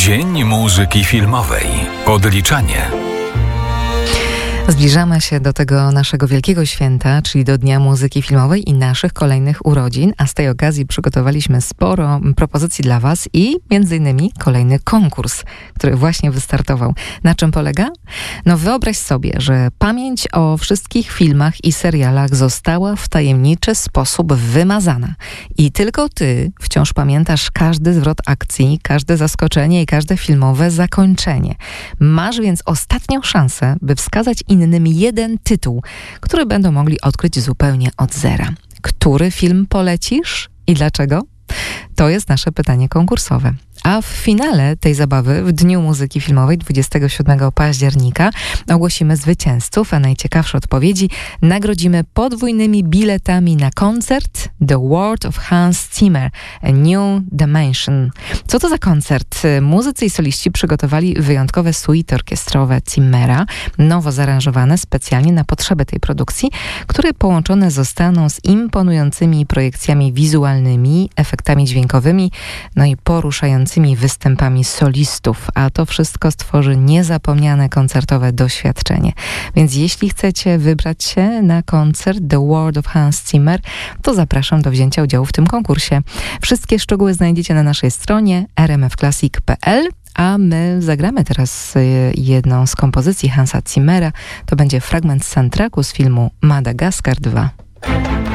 Dzień Muzyki Filmowej. Odliczanie. Zbliżamy się do tego naszego wielkiego święta, czyli do Dnia Muzyki Filmowej i naszych kolejnych urodzin, a z tej okazji przygotowaliśmy sporo propozycji dla Was i między innymi kolejny konkurs, który właśnie wystartował. Na czym polega? No wyobraź sobie, że pamięć o wszystkich filmach i serialach została w tajemniczy sposób wymazana. I tylko Ty wciąż pamiętasz każdy zwrot akcji, każde zaskoczenie i każde filmowe zakończenie. Masz więc ostatnią szansę, by wskazać innym jeden tytuł, który będą mogli odkryć zupełnie od zera. Który film polecisz i dlaczego? To jest nasze pytanie konkursowe. A w finale tej zabawy, w Dniu Muzyki Filmowej 27 października, ogłosimy zwycięzców, a najciekawsze odpowiedzi nagrodzimy podwójnymi biletami na koncert The World of Hans Zimmer, A New Dimension. Co to za koncert? Muzycy i soliści przygotowali wyjątkowe suity orkiestrowe Zimmera, nowo zaaranżowane specjalnie na potrzeby tej produkcji, które połączone zostaną z imponującymi projekcjami wizualnymi, efektami dźwiękowymi, no i poruszającymi występami solistów, a to wszystko stworzy niezapomniane koncertowe doświadczenie. Więc jeśli chcecie wybrać się na koncert The World of Hans Zimmer, to zapraszam do wzięcia udziału w tym konkursie. Wszystkie szczegóły znajdziecie na naszej stronie rmfclassic.pl, a my zagramy teraz jedną z kompozycji Hansa Zimmera. To będzie fragment soundtracku z filmu Madagaskar 2.